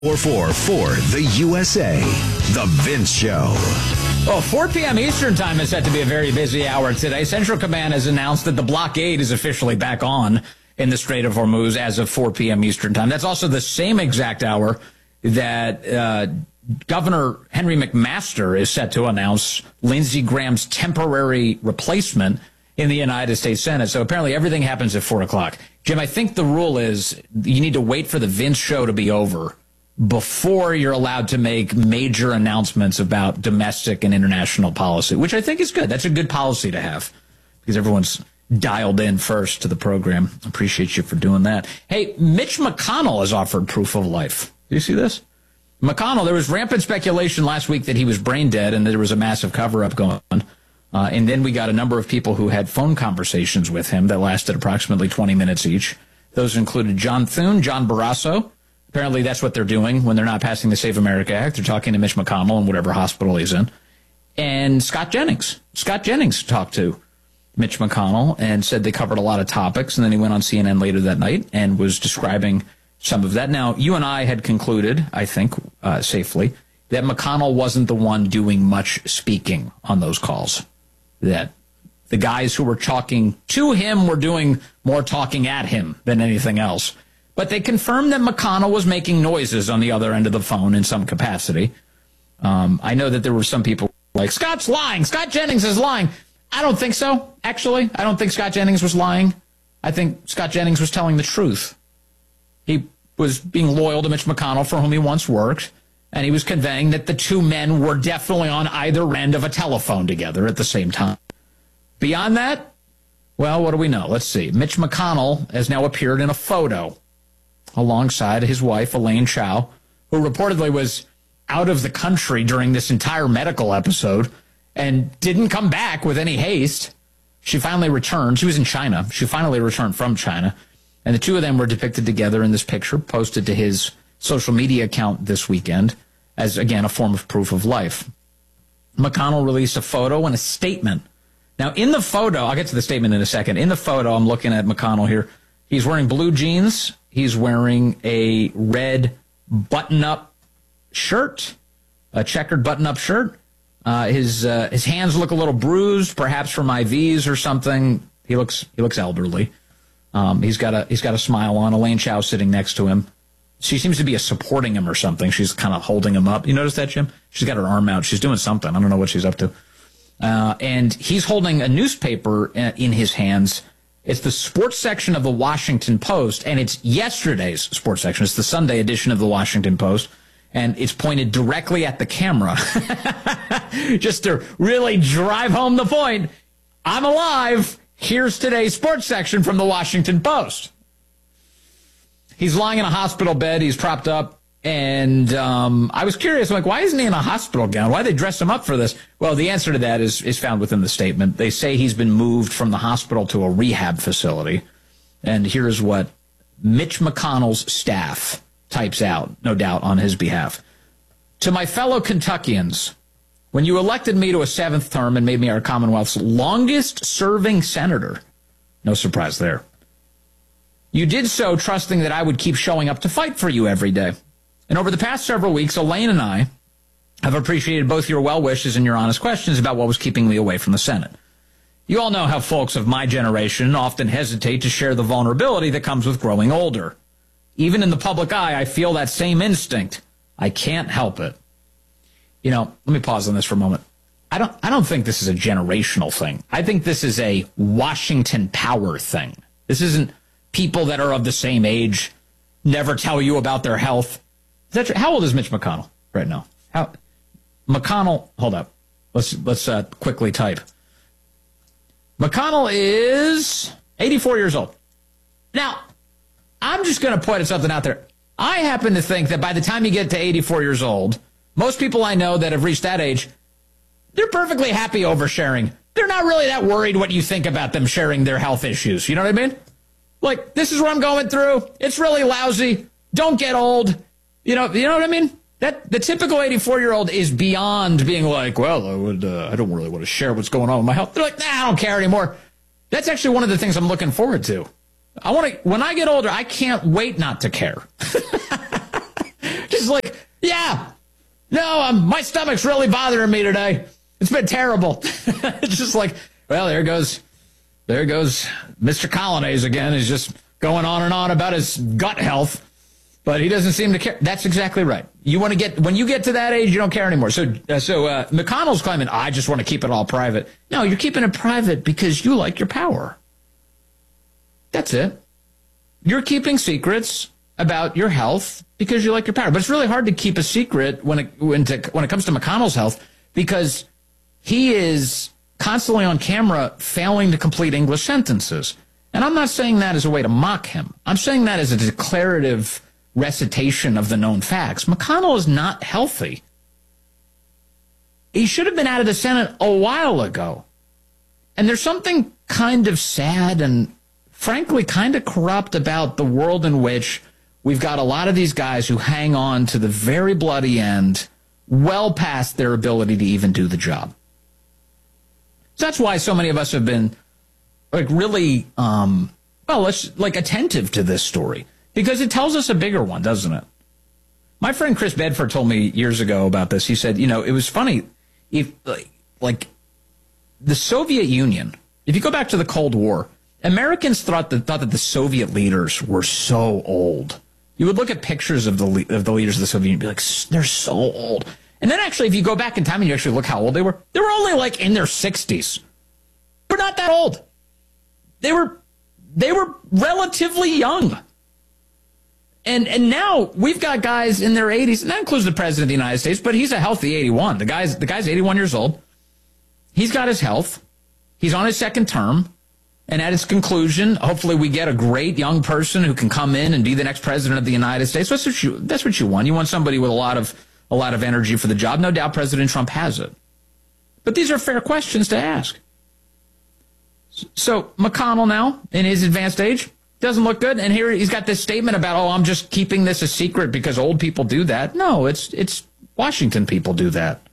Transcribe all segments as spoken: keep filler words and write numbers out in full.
Or for for the U S A, The Vince Show. Oh, four p.m. Eastern time is set to be a very busy hour today. Central Command has announced that the blockade is officially back on in the Strait of Hormuz as of four p.m. Eastern time. That's also the same exact hour that uh, Governor Henry McMaster is set to announce Lindsey Graham's temporary replacement in the United States Senate. So apparently everything happens at four o'clock. Jim, I think the rule is you need to wait for the Vince Show to be over before you're allowed to make major announcements about domestic and international policy, which I think is good. That's a good policy to have because everyone's dialed in first to the program. Appreciate you for doing that. Hey, Mitch McConnell has offered proof of life. Do you see this? McConnell, there was rampant speculation last week that he was brain dead and that there was a massive cover-up going on. Uh, and then we got a number of people who had phone conversations with him that lasted approximately twenty minutes each. Those included John Thune, John Barrasso. Apparently that's what they're doing when they're not passing the Save America Act. They're talking to Mitch McConnell in whatever hospital he's in. And Scott Jennings. Scott Jennings talked to Mitch McConnell and said they covered a lot of topics. And then he went on C N N later that night and was describing some of that. Now, you and I had concluded, I think, uh, safely, that McConnell wasn't the one doing much speaking on those calls. That the guys who were talking to him were doing more talking at him than anything else. But they confirmed that McConnell was making noises on the other end of the phone in some capacity. Um, I know that there were some people like, Scott's lying. Scott Jennings is lying. I don't think so, actually. I don't think Scott Jennings was lying. I think Scott Jennings was telling the truth. He was being loyal to Mitch McConnell, for whom he once worked, and he was conveying that the two men were definitely on either end of a telephone together at the same time. Beyond that, well, what do we know? Let's see. Mitch McConnell has now appeared in a photo alongside his wife, Elaine Chao, who reportedly was out of the country during this entire medical episode and didn't come back with any haste. She finally returned. She was in China. She finally returned from China. And the two of them were depicted together in this picture posted to his social media account this weekend as, again, a form of proof of life. McConnell released a photo and a statement. Now, in the photo, I'll get to the statement in a second. In the photo, I'm looking at McConnell here. He's wearing blue jeans. He's wearing a red button-up shirt, a checkered button-up shirt. Uh, his uh, his hands look a little bruised, perhaps from I Vs or something. He looks he looks elderly. Um, he's got a he's got a smile on. Elaine Chao sitting next to him. She seems to be a supporting him or something. She's kind of holding him up. You notice that, Jim? She's got her arm out. She's doing something. I don't know what she's up to. Uh, and he's holding a newspaper in his hands. It's the sports section of the Washington Post, and it's yesterday's sports section. It's the Sunday edition of the Washington Post, and it's pointed directly at the camera. Just to really drive home the point, I'm alive. Here's today's sports section from the Washington Post. He's lying in a hospital bed. He's propped up. And um, I was curious, I'm like, why isn't he in a hospital gown? Why did they dress him up for this? Well, the answer to that is, is found within the statement. They say he's been moved from the hospital to a rehab facility. And here's what Mitch McConnell's staff types out, no doubt, on his behalf. To my fellow Kentuckians, when you elected me to a seventh term and made me our Commonwealth's longest-serving senator, no surprise there, you did so trusting that I would keep showing up to fight for you every day. And over the past several weeks, Elaine and I have appreciated both your well wishes and your honest questions about what was keeping me away from the Senate. You all know how folks of my generation often hesitate to share the vulnerability that comes with growing older. Even in the public eye, I feel that same instinct. I can't help it. You know, let me pause on this for a moment. I don't, I don't think this is a generational thing. I think this is a Washington power thing. This isn't people that are of the same age never tell you about their health. Is that true? How old is Mitch McConnell right now? How McConnell, hold up. Let's let's uh, quickly type. McConnell is eighty-four years old. Now, I'm just going to point something out there. I happen to think that by the time you get to eighty-four years old, most people I know that have reached that age, they're perfectly happy oversharing. They're not really that worried what you think about them sharing their health issues. You know what I mean? Like, this is what I'm going through. It's really lousy. Don't get old. You know, you know what I mean? That the typical eighty-four-year-old is beyond being like, well, I would, uh, I don't really want to share what's going on with my health. They're like, nah, I don't care anymore. That's actually one of the things I'm looking forward to. I want to, when I get older, I can't wait not to care. Just like, yeah, no, um, my stomach's really bothering me today. It's been terrible. It's just like, well, there goes, there goes Mister Colonnade again. He's just going on and on about his gut health, but he doesn't seem to care. That's exactly right. You want to get, when you get to that age, you don't care anymore. So, uh, so uh, McConnell's claiming, I just want to keep it all private. No, you're keeping it private because you like your power. That's it. You're keeping secrets about your health because you like your power. But it's really hard to keep a secret when it, when, to, when it comes to McConnell's health, because he is constantly on camera failing to complete English sentences. And I'm not saying that as a way to mock him. I'm saying that as a declarative recitation of the known facts. McConnell is not healthy. He should have been out of the Senate a while ago. And there's something kind of sad and frankly kind of corrupt about the world in which we've got a lot of these guys who hang on to the very bloody end, well past their ability to even do the job. So that's why so many of us have been like really, um, well, let's like attentive to this story, because it tells us a bigger one, doesn't it? My friend Chris Bedford told me years ago about this. He said, you know, it was funny if like, like the Soviet Union, if you go back to the Cold War, Americans thought that, thought that the Soviet leaders were so old. You would look at pictures of the of the leaders of the Soviet Union and be like, they're so old. And then actually, if you go back in time and you actually look how old they were, they were only like in their sixties. But not that old. They were they were relatively young. And and now we've got guys in their eighties, and that includes the president of the United States, but he's a healthy eighty-one. The guy's the guy's eighty-one years old. He's got his health. He's on his second term. And at its conclusion, hopefully we get a great young person who can come in and be the next president of the United States. That's what you, that's what you want. You want somebody with a lot of a lot of energy for the job. No doubt President Trump has it. But these are fair questions to ask. So McConnell now, in his advanced age, doesn't look good. And here he's got this statement about, oh, I'm just keeping this a secret because old people do that. No, it's it's Washington people do that.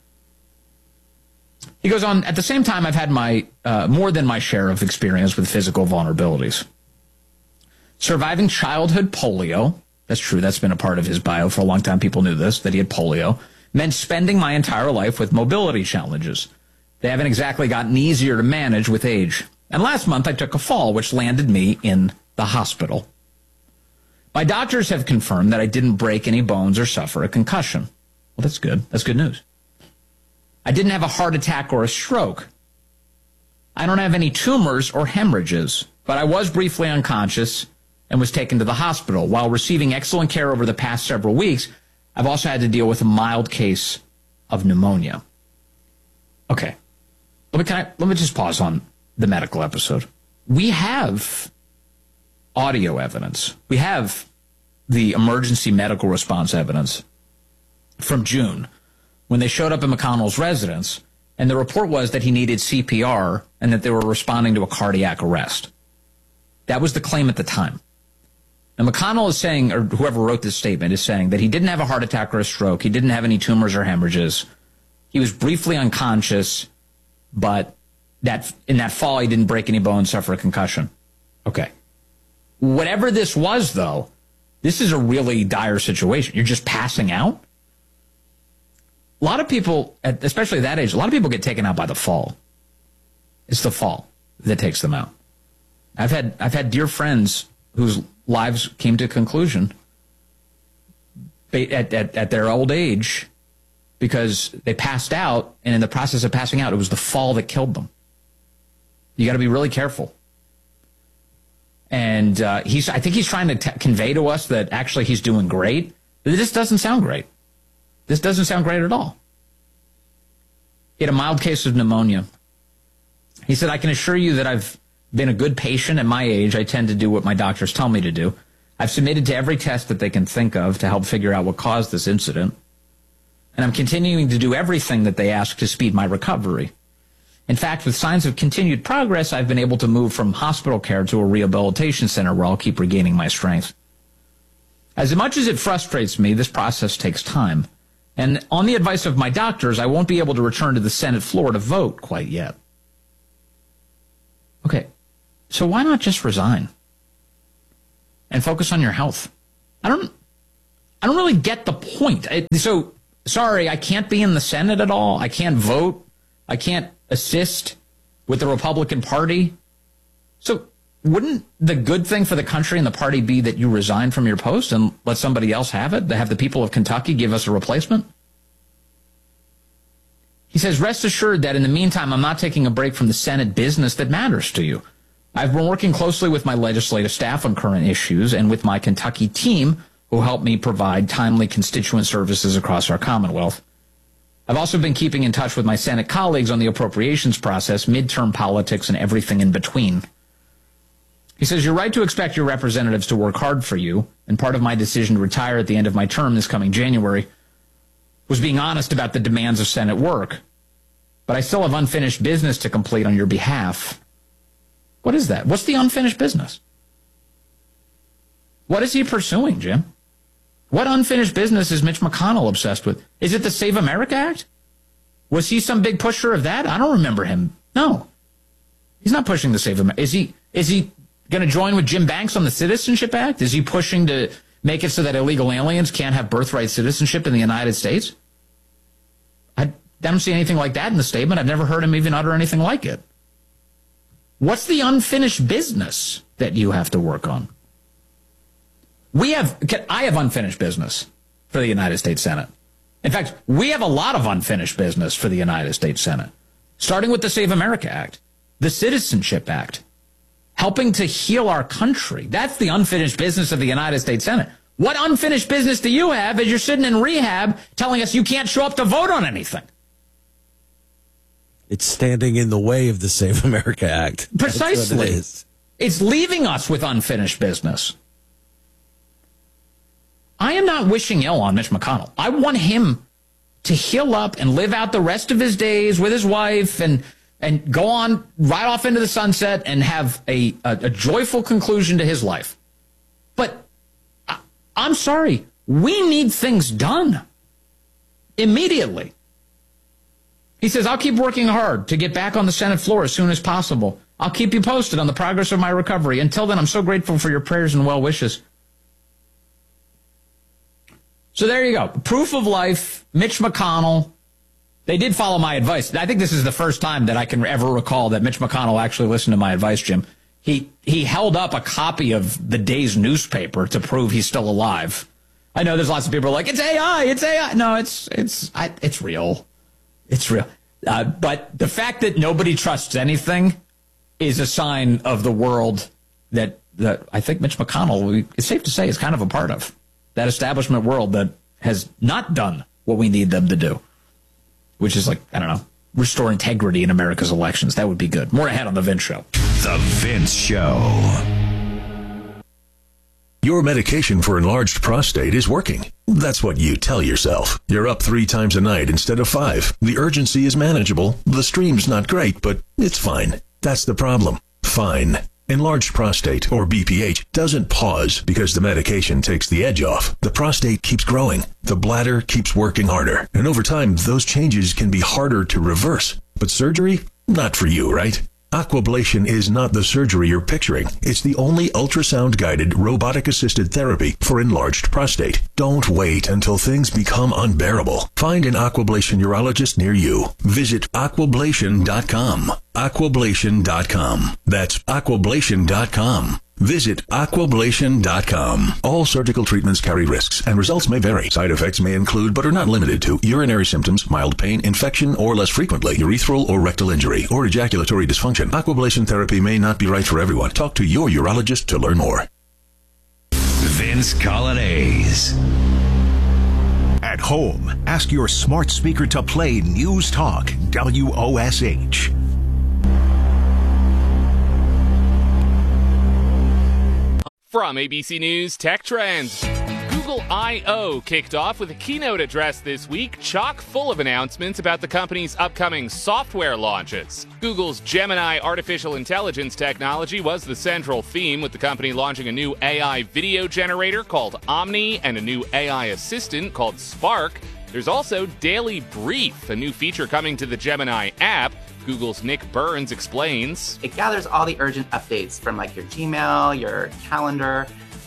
He goes on, at the same time, I've had my uh, more than my share of experience with physical vulnerabilities. Surviving childhood polio, that's true, that's been a part of his bio for a long time. People knew this, that he had polio, meant spending my entire life with mobility challenges. They haven't exactly gotten easier to manage with age. And last month, I took a fall, which landed me in the hospital. My doctors have confirmed that I didn't break any bones or suffer a concussion. Well, that's good. That's good news. I didn't have a heart attack or a stroke. I don't have any tumors or hemorrhages, but I was briefly unconscious and was taken to the hospital. While receiving excellent care over the past several weeks, I've also had to deal with a mild case of pneumonia. Okay, let me, can I, let me just pause on the medical episode. We have audio evidence. We have the emergency medical response evidence from June, when they showed up at McConnell's residence, and the report was that he needed C P R and that they were responding to a cardiac arrest. That was the claim at the time. And McConnell is saying, or whoever wrote this statement is saying, that he didn't have a heart attack or a stroke. He didn't have any tumors or hemorrhages. He was briefly unconscious, but that in that fall, he didn't break any bones, suffer a concussion. Okay. Whatever this was, though, this is a really dire situation. You're just passing out. A lot of people, especially at that age, a lot of people get taken out by the fall. It's the fall that takes them out. I've had I've had dear friends whose lives came to a conclusion at, at, at their old age because they passed out, and in the process of passing out, it was the fall that killed them. You got to be really careful. And uh, he's I think he's trying to t- convey to us that actually he's doing great. But this doesn't sound great. This doesn't sound great at all. He had a mild case of pneumonia. He said, I can assure you that I've been a good patient at my age. I tend to do what my doctors tell me to do. I've submitted to every test that they can think of to help figure out what caused this incident. And I'm continuing to do everything that they ask to speed my recovery. In fact, with signs of continued progress, I've been able to move from hospital care to a rehabilitation center where I'll keep regaining my strength. As much as it frustrates me, this process takes time. And on the advice of my doctors, I won't be able to return to the Senate floor to vote quite yet. Okay, so why not just resign and focus on your health? I don't, I don't really get the point. I, so, sorry, I can't be in the Senate at all. I can't vote. I can't assist with the Republican Party. So wouldn't the good thing for the country and the party be that you resign from your post and let somebody else have it? To have the people of Kentucky give us a replacement? He says, rest assured that in the meantime, I'm not taking a break from the Senate business that matters to you. I've been working closely with my legislative staff on current issues and with my Kentucky team who help me provide timely constituent services across our Commonwealth. I've also been keeping in touch with my Senate colleagues on the appropriations process, midterm politics, and everything in between. He says, you're right to expect your representatives to work hard for you, and part of my decision to retire at the end of my term this coming January was being honest about the demands of Senate work. But I still have unfinished business to complete on your behalf. What is that? What's the unfinished business? What is he pursuing, Jim? What unfinished business is Mitch McConnell obsessed with? Is it the Save America Act? Was he some big pusher of that? I don't remember him. No. He's not pushing the Save America. Is he, is he going to join with Jim Banks on the Citizenship Act? Is he pushing to make it so that illegal aliens can't have birthright citizenship in the United States? I, I don't see anything like that in the statement. I've never heard him even utter anything like it. What's the unfinished business that you have to work on? We have, I have unfinished business for the United States Senate. In fact, we have a lot of unfinished business for the United States Senate, starting with the Save America Act, the Citizenship Act, helping to heal our country. That's the unfinished business of the United States Senate. What unfinished business do you have as you're sitting in rehab telling us you can't show up to vote on anything? It's standing in the way of the Save America Act. Precisely. It is. It's leaving us with unfinished business. I am not wishing ill on Mitch McConnell. I want him to heal up and live out the rest of his days with his wife and and go on right off into the sunset and have a, a, a joyful conclusion to his life. But I, I'm sorry, we need things done immediately. He says, I'll keep working hard to get back on the Senate floor as soon as possible. I'll keep you posted on the progress of my recovery. Until then, I'm so grateful for your prayers and well wishes. So there you go. Proof of life, Mitch McConnell. They did follow my advice. I think this is the first time that I can ever recall that Mitch McConnell actually listened to my advice, Jim. He he held up a copy of the day's newspaper to prove he's still alive. I know there's lots of people like, it's A I, it's A I. No, it's it's I, it's real. It's real. Uh, but the fact that nobody trusts anything is a sign of the world that, that I think Mitch McConnell, it's safe to say, is kind of a part of. That establishment world that has not done what we need them to do, which is like, I don't know, restore integrity in America's elections. That would be good. More ahead on The Vince Show. The Vince Show. Your medication for enlarged prostate is working. That's what you tell yourself. You're up three times a night instead of five. The urgency is manageable. The stream's not great, but it's fine. That's the problem. Fine. Enlarged prostate, or B P H, doesn't pause because the medication takes the edge off. The prostate keeps growing. The bladder keeps working harder. And over time, those changes can be harder to reverse. But surgery? Not for you, right? Aquablation is not the surgery you're picturing. It's the only ultrasound-guided, robotic-assisted therapy for enlarged prostate. Don't wait until things become unbearable. Find an Aquablation urologist near you. Visit aquablation dot com. aquablation dot com. That's aquablation dot com. Visit aquablation dot com. All surgical treatments carry risks, and results may vary. Side effects may include, but are not limited to, urinary symptoms, mild pain, infection, or less frequently, urethral or rectal injury, or ejaculatory dysfunction. Aquablation therapy may not be right for everyone. Talk to your urologist to learn more. Vince Colonnese. At home, ask your smart speaker to play News Talk W O S H. From A B C News Tech Trends. Google I O kicked off with a keynote address this week, chock full of announcements about the company's upcoming software launches. Google's Gemini artificial intelligence technology was the central theme, with the company launching a new A I video generator called Omni and a new A I assistant called Spark. There's also Daily Brief, a new feature coming to the Gemini app. Google's Nick Burns explains. It gathers all the urgent updates from like your Gmail, your calendar,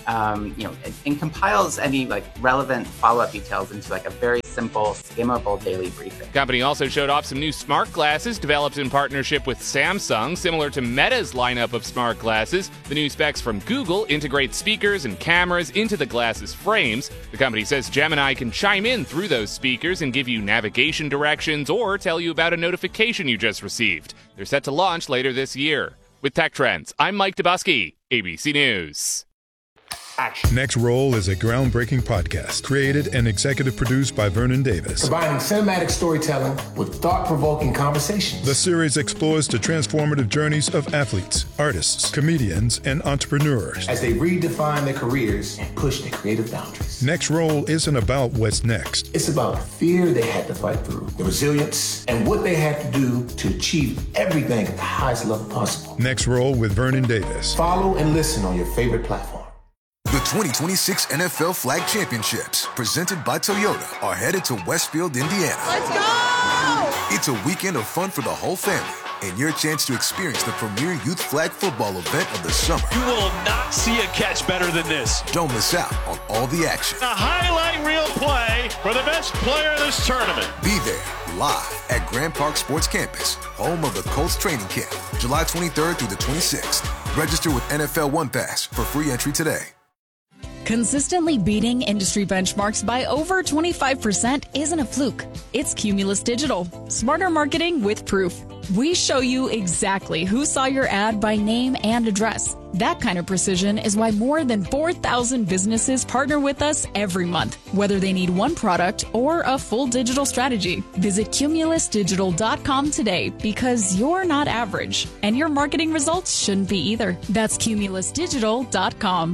um, you know, and, and compiles any like relevant follow-up details into like a very simple, skimmable daily briefing. The company also showed off some new smart glasses developed in partnership with Samsung, similar to Meta's lineup of smart glasses. The new specs from Google integrate speakers and cameras into the glasses frames. The company says Gemini can chime in through those speakers and give you navigation directions or tell you about a notification you just received. They're set to launch later this year. With Tech Trends, I'm Mike Dubusky, A B C News. Next Roll is a groundbreaking podcast created and executive produced by Vernon Davis. Combining cinematic storytelling with thought-provoking conversations. The series explores the transformative journeys of athletes, artists, comedians, and entrepreneurs as they redefine their careers and push their creative boundaries. Next Roll isn't about what's next. It's about the fear they had to fight through, the resilience, and what they had to do to achieve everything at the highest level possible. Next Roll with Vernon Davis. Follow and listen on your favorite platform. The twenty twenty-six N F L Flag Championships, presented by Toyota, are headed to Westfield, Indiana. Let's go! It's a weekend of fun for the whole family and your chance to experience the premier youth flag football event of the summer. You will not see a catch better than this. Don't miss out on all the action. A highlight reel play for the best player of this tournament. Be there live at Grand Park Sports Campus, home of the Colts training camp, July twenty-third through the twenty-sixth. Register with N F L One Pass for free entry today. Consistently beating industry benchmarks by over twenty-five percent isn't a fluke. It's Cumulus Digital. Smarter marketing with proof. We show you exactly who saw your ad by name and address. That kind of precision is why more than four thousand businesses partner with us every month, whether they need one product or a full digital strategy. Visit cumulus digital dot com today because you're not average, and your marketing results shouldn't be either. That's cumulus digital dot com.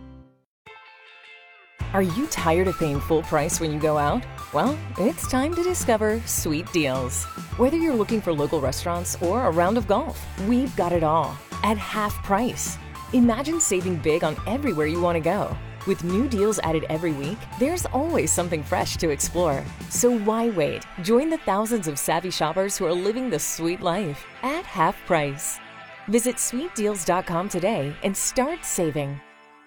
Are you tired of paying full price when you go out? Well, it's time to discover Sweet Deals. Whether you're looking for local restaurants or a round of golf, we've got it all at half price. Imagine saving big on everywhere you want to go. With new deals added every week, there's always something fresh to explore. So why wait? Join the thousands of savvy shoppers who are living the sweet life at half price. Visit sweet deals dot com today and start saving.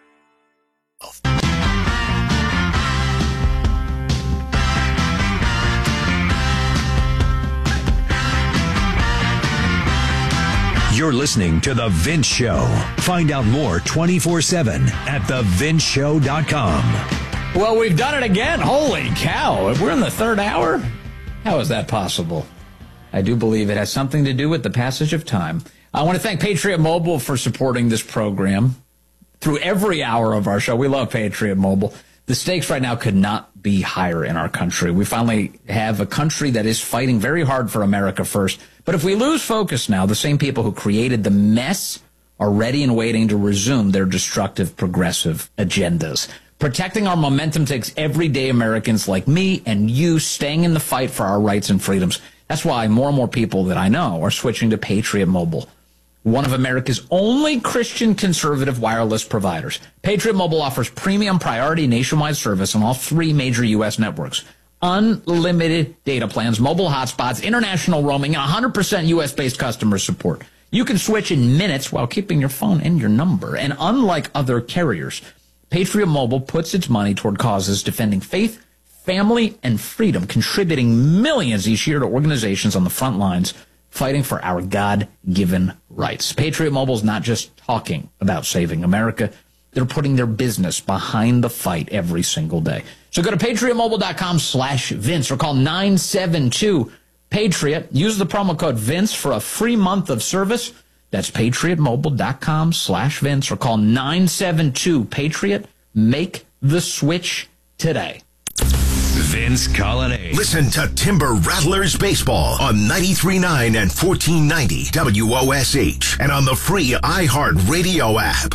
You're listening to The Vince Show. Find out more twenty-four seven at the vince show dot com. Well, we've done it again. Holy cow. We're in the third hour? How is that possible? I do believe it has something to do with the passage of time. I want to thank Patriot Mobile for supporting this program through every hour of our show. We love Patriot Mobile. The stakes right now could not be higher in our country. We finally have a country that is fighting very hard for America first. But if we lose focus now, the same people who created the mess are ready and waiting to resume their destructive progressive agendas. Protecting our momentum takes everyday Americans like me and you staying in the fight for our rights and freedoms. That's why more and more people that I know are switching to Patriot Mobile, one of America's only Christian conservative wireless providers. Patriot Mobile offers premium priority nationwide service on all three major U S networks. Unlimited data plans, mobile hotspots, international roaming, and one hundred percent U S-based customer support. You can switch in minutes while keeping your phone and your number. And unlike other carriers, Patriot Mobile puts its money toward causes defending faith, family, and freedom, contributing millions each year to organizations on the front lines fighting for our God-given rights. Patriot Mobile is not just talking about saving America. They're putting their business behind the fight every single day. So go to patriot mobile dot com slash Vince or call nine seven two Patriot. Use the promo code Vince for a free month of service. That's patriot mobile dot com slash Vince or call nine seven two Patriot. Make the switch today. Vince Colonnade. Listen to Timber Rattlers Baseball on ninety-three point nine and fourteen ninety W O S H and on the free iHeartRadio app.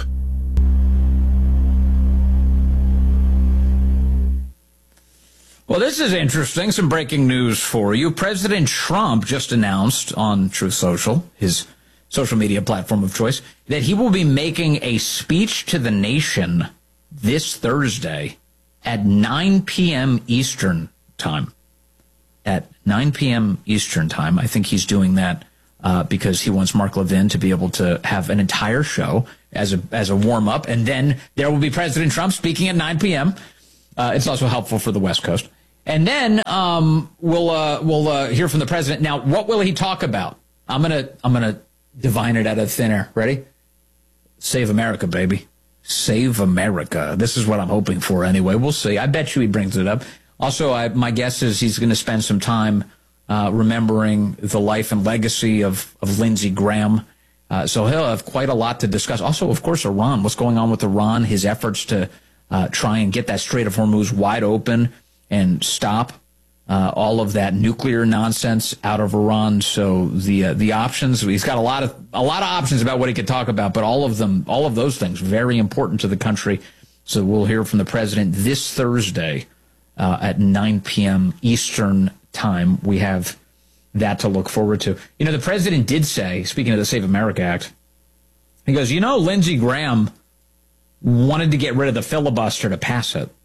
Well, this is interesting. Some breaking news for you. President Trump just announced on Truth Social, his social media platform of choice, that he will be making a speech to the nation this Thursday at nine p.m. Eastern time. At nine p.m. Eastern time. I think he's doing that uh, because he wants Mark Levin to be able to have an entire show as a as a warm-up. And then there will be President Trump speaking at nine p.m. Uh, it's also helpful for the West Coast. And then um, we'll uh, we'll uh, hear from the president. Now, what will he talk about? I'm gonna I'm gonna divine it out of thin air. Ready? Save America, baby. Save America. This is what I'm hoping for anyway. We'll see. I bet you he brings it up. Also, I, my guess is he's going to spend some time uh, remembering the life and legacy of, of Lindsey Graham. Uh, so he'll have quite a lot to discuss. Also, of course, Iran. What's going on with Iran? His efforts to uh, try and get that Strait of Hormuz wide open and stop uh, all of that nuclear nonsense out of Iran. So the uh, the options, he's got a lot of a lot of options about what he could talk about, but all of them, all of those things, very important to the country. So we'll hear from the president this Thursday uh, at nine p.m. Eastern time. We have that to look forward to. You know, the president did say, speaking of the Save America Act, he goes, you know, Lindsey Graham wanted to get rid of the filibuster to pass it.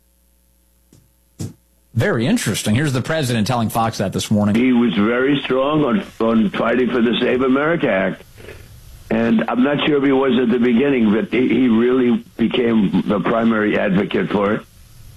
Very interesting. Here's the president telling Fox that this morning. He was very strong on, on fighting for the Save America Act. And I'm not sure if he was at the beginning, but he, he really became the primary advocate for it.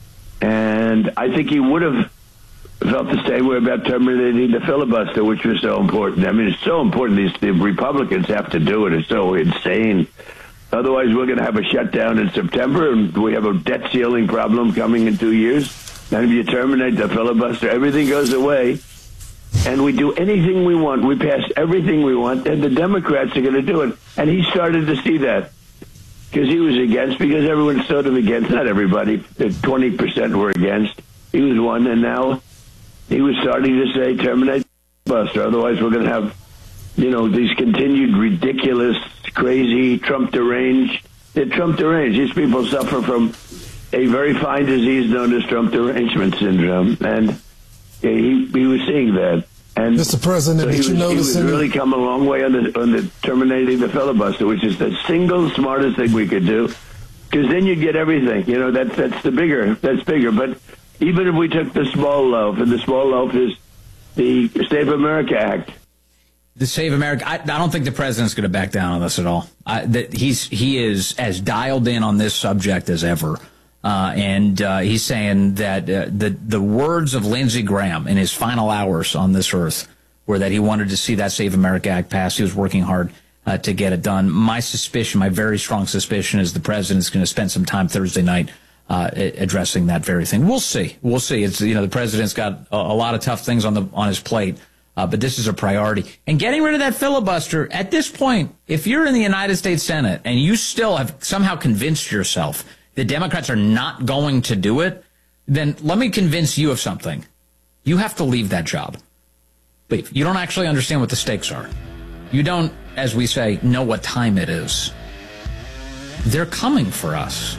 And I think he would have felt the same way about terminating the filibuster, which was so important. I mean, it's so important. These the Republicans have to do it. It's so insane. Otherwise, we're going to have a shutdown in September, and we have a debt ceiling problem coming in two years. And if you terminate the filibuster, everything goes away, and we do anything we want. We pass everything we want, and the Democrats are going to do it. And he started to see that because he was against, because everyone's sort of against, not everybody, twenty percent were against. He was one, and now he was starting to say terminate the filibuster. Otherwise, we're going to have, you know, these continued ridiculous, crazy, Trump deranged. They're Trump deranged. These people suffer from a very fine disease known as Trump derangement syndrome, and he he was seeing that. And Mister President, so he did you was, notice he was really come a long way on the on the terminating the filibuster, which is the single smartest thing we could do, because then you get everything. You know, that's that's the bigger that's bigger. But even if we took the small loaf, and the small loaf is the Save America Act. The Save America. I, I don't think the president's going to back down on this at all. I, that he's he is as dialed in on this subject as ever. Uh, and uh, he's saying that uh, the the words of Lindsey Graham in his final hours on this earth were that he wanted to see that Save America Act passed. He was working hard uh, to get it done. My suspicion, my very strong suspicion, is the president's going to spend some time Thursday night uh, addressing that very thing. We'll see. We'll see. It's, you know, the president's got a, a lot of tough things on the on his plate, uh, but this is a priority. And getting rid of that filibuster at this point, if you're in the United States Senate and you still have somehow convinced yourself the Democrats are not going to do it, then let me convince you of something. You have to leave that job. Leave. You don't actually understand what the stakes are. You don't, as we say, know what time it is. They're coming for us.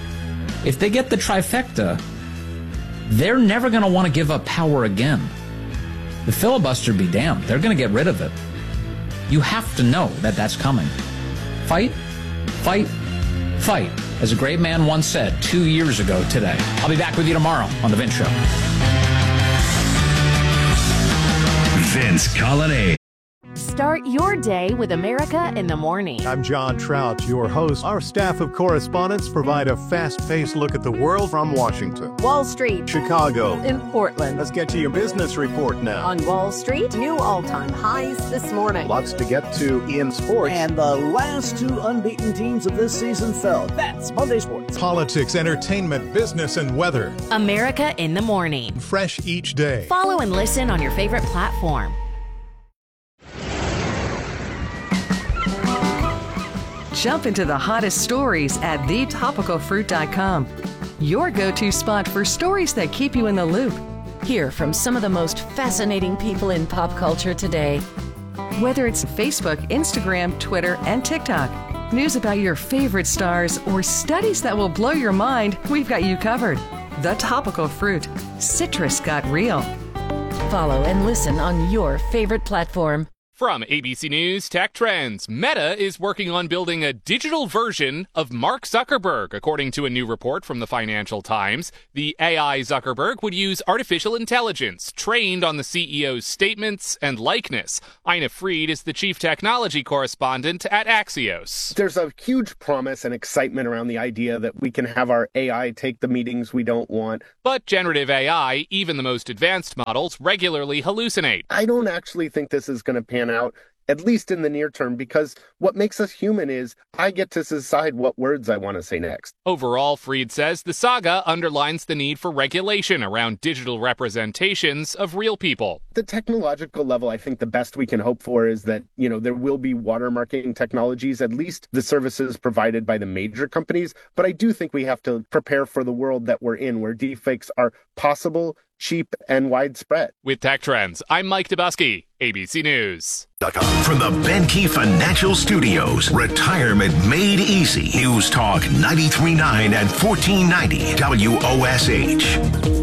If they get the trifecta, they're never going to want to give up power again. The filibuster be damned. They're going to get rid of it. You have to know that that's coming. Fight, fight, fight. As a great man once said two years ago today. I'll be back with you tomorrow on The Vince Show. Vince Colonnade. Start your day with America in the Morning. I'm John Trout, your host. Our staff of correspondents provide a fast-paced look at the world from Washington, Wall Street, Chicago, in Portland. Let's get to your business report now. On Wall Street, new all-time highs this morning. Lots to get to in sports. And the last two unbeaten teams of this season fell. That's Monday Sports. Politics, entertainment, business, and weather. America in the Morning. Fresh each day. Follow and listen on your favorite platform. Jump into the hottest stories at the topical fruit dot com. Your go-to spot for stories that keep you in the loop. Hear from some of the most fascinating people in pop culture today. Whether it's Facebook, Instagram, Twitter, and TikTok, news about your favorite stars, or studies that will blow your mind, we've got you covered. The Topical Fruit. Citrus got real. Follow and listen on your favorite platform. From A B C News Tech Trends, Meta is working on building a digital version of Mark Zuckerberg, according to a new report from the Financial Times. The A I Zuckerberg would use artificial intelligence trained on the C E O's statements and likeness. Ina Fried is the chief technology correspondent at Axios. There's a huge promise and excitement around the idea that we can have our A I take the meetings we don't want. But generative A I, even the most advanced models, regularly hallucinate. I don't actually think this is going to pan out, at least in the near term, because what makes us human is I get to decide what words I want to say next. Overall, Fried says the saga underlines the need for regulation around digital representations of real people. The technological level, I think the best we can hope for is that, you know, there will be watermarking technologies, at least the services provided by the major companies. But I do think we have to prepare for the world that we're in, where deepfakes are possible, cheap, and widespread. With Tech Trends, I'm Mike Dubusky, A B C News. From the Benke Financial Studios, retirement made easy. News Talk ninety-three point nine and fourteen ninety W O S H.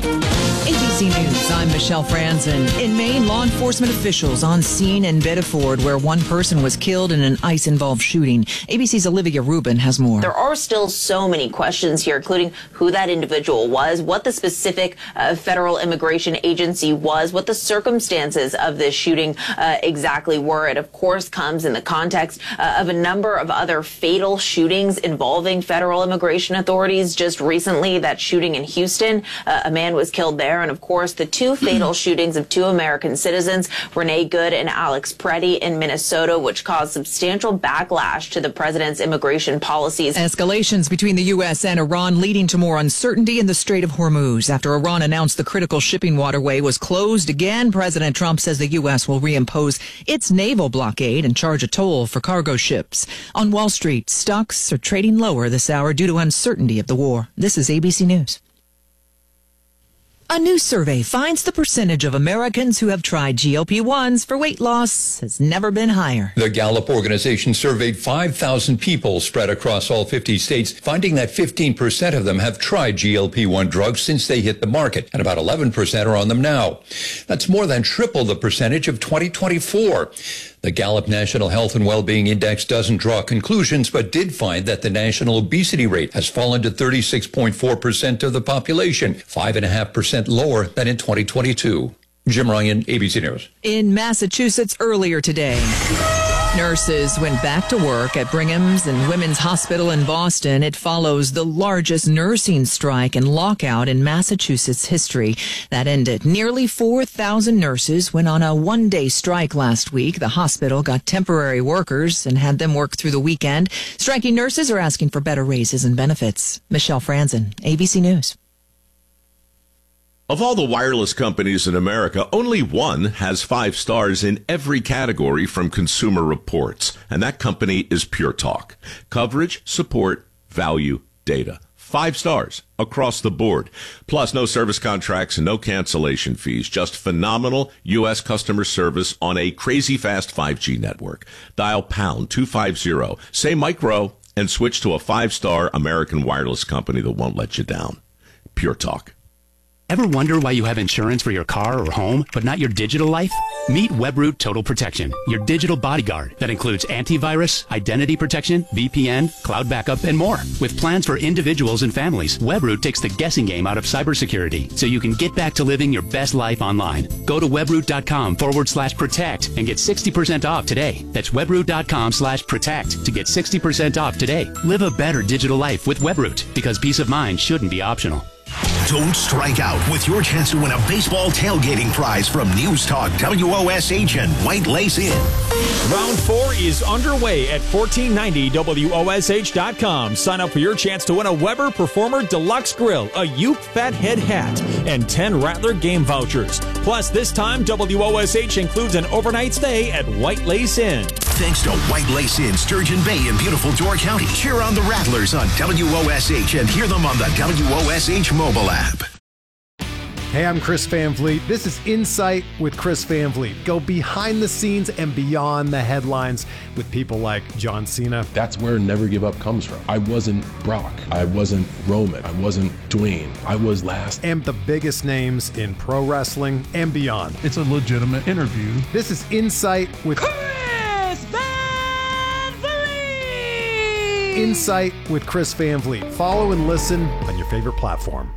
A B C News, I'm Michelle Franzen. In Maine, law enforcement officials on scene in Bedford, where one person was killed in an ICE-involved shooting. A B C's Olivia Rubin has more. There are still so many questions here, including who that individual was, what the specific uh, federal immigration agency was, what the circumstances of this shooting uh, exactly were. It, of course, comes in the context uh, of a number of other fatal shootings involving federal immigration authorities. Just recently, that shooting in Houston, uh, a man was killed there. And of course, the two fatal shootings of two American citizens, Renee Good and Alex Preddy in Minnesota, which caused substantial backlash to the president's immigration policies. Escalations between the U S and Iran leading to more uncertainty in the Strait of Hormuz. After Iran announced the critical shipping waterway was closed again, President Trump says the U S will reimpose its naval blockade and charge a toll for cargo ships. On Wall Street, stocks are trading lower this hour due to uncertainty of the war. This is A B C News. A new survey finds the percentage of Americans who have tried G L P ones for weight loss has never been higher. The Gallup organization surveyed five thousand people spread across all fifty states, finding that fifteen percent of them have tried G L P one drugs since they hit the market, and about eleven percent are on them now. That's more than triple the percentage of twenty twenty-four. The Gallup National Health and Wellbeing Index doesn't draw conclusions, but did find that the national obesity rate has fallen to thirty-six point four percent of the population, five point five percent lower than in twenty twenty-two. Jim Ryan, A B C News. In Massachusetts earlier today, nurses went back to work at Brigham's and Women's Hospital in Boston. It follows the largest nursing strike and lockout in Massachusetts history. That ended. Nearly four thousand nurses went on a one-day strike last week. The hospital got temporary workers and had them work through the weekend. Striking nurses are asking for better raises and benefits. Michelle Franzen, A B C News. Of all the wireless companies in America, only one has five stars in every category from Consumer Reports, and that company is Pure Talk. Coverage, support, value, data. Five stars across the board. Plus, no service contracts and no cancellation fees. Just phenomenal U S customer service on a crazy fast five G network. Dial pound two fifty, say micro, and switch to a five-star American wireless company that won't let you down. Pure Talk. Ever wonder why you have insurance for your car or home, but not your digital life? Meet Webroot Total Protection, your digital bodyguard that includes antivirus, identity protection, V P N, cloud backup, and more. With plans for individuals and families, Webroot takes the guessing game out of cybersecurity so you can get back to living your best life online. Go to webroot.com forward slash protect and get sixty percent off today. That's webroot.com slash protect to get sixty percent off today. Live a better digital life with Webroot, because peace of mind shouldn't be optional. Don't strike out with your chance to win a baseball tailgating prize from News Talk W O S H and White Lace Inn. Round four is underway at fourteen ninety W O S H dot com. Sign up for your chance to win a Weber Performer Deluxe Grill, a Uke Fat Head hat, and ten Rattler game vouchers. Plus, this time, W O S H includes an overnight stay at White Lace Inn. Thanks to White Lace Inn, Sturgeon Bay in beautiful Door County. Cheer on the Rattlers on W O S H and hear them on the W O S H mobile app. Hey, I'm Chris Van Vliet. This is Insight with Chris Van Vliet. Go behind the scenes and beyond the headlines with people like John Cena. That's where Never Give Up comes from. I wasn't Brock. I wasn't Roman. I wasn't Dwayne. I was last. And the biggest names in pro wrestling and beyond. It's a legitimate interview. This is Insight with Chris Van Vliet! Insight with Chris Van Vliet. Follow and listen on your favorite platform.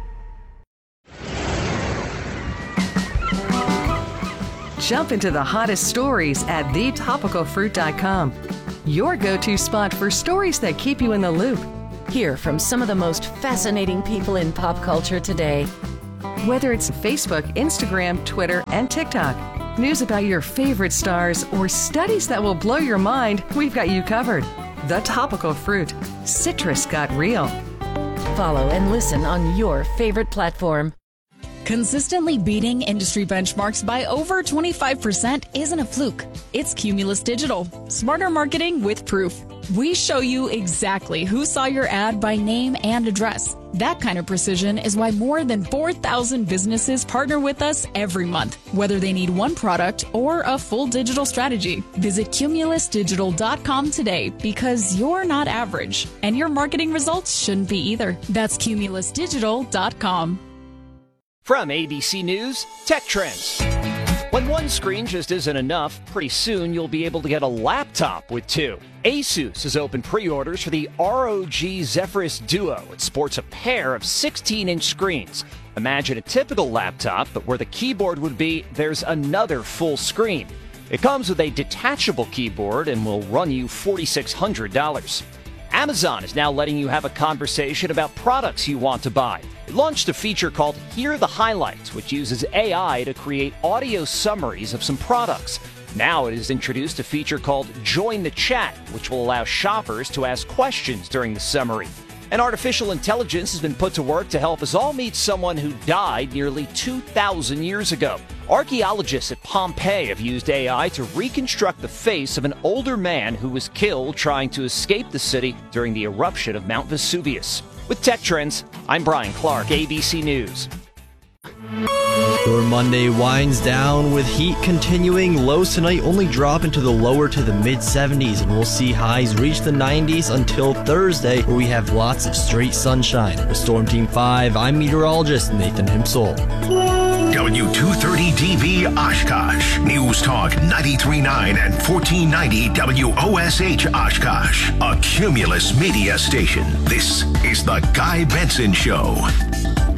Jump into the hottest stories at the topical fruit dot com. Your go-to spot for stories that keep you in the loop. Hear from some of the most fascinating people in pop culture today. Whether it's Facebook, Instagram, Twitter, and TikTok, news about your favorite stars, or studies that will blow your mind, we've got you covered. The Topical Fruit. Citrus got real. Follow and listen on your favorite platform. Consistently beating industry benchmarks by over twenty-five percent isn't a fluke. It's Cumulus Digital. Smarter marketing with proof. We show you exactly who saw your ad by name and address. That kind of precision is why more than four thousand businesses partner with us every month, whether they need one product or a full digital strategy. Visit cumulus digital dot com today because you're not average, and your marketing results shouldn't be either. That's cumulus digital dot com. From A B C News, Tech Trends. When one screen just isn't enough, pretty soon you'll be able to get a laptop with two. Asus has opened pre-orders for the R O G Zephyrus Duo. It sports a pair of sixteen-inch screens. Imagine a typical laptop, but where the keyboard would be, there's another full screen. It comes with a detachable keyboard and will run you four thousand six hundred dollars. Amazon is now letting you have a conversation about products you want to buy. It launched a feature called Hear the Highlights, which uses A I to create audio summaries of some products. Now it has introduced a feature called Join the Chat, which will allow shoppers to ask questions during the summary. And artificial intelligence has been put to work to help us all meet someone who died nearly two thousand years ago. Archaeologists at Pompeii have used A I to reconstruct the face of an older man who was killed trying to escape the city during the eruption of Mount Vesuvius. With Tech Trends, I'm Brian Clark, A B C News. Your Monday winds down with heat continuing. Lows tonight only drop into the lower to the mid seventies, and we'll see highs reach the nineties until Thursday, where we have lots of straight sunshine. With Storm Team five, I'm meteorologist Nathan Himsel. W two thirty D V Oshkosh. News Talk ninety-three point nine and fourteen ninety W O S H Oshkosh. A Cumulus media station. This is The Guy Benson Show.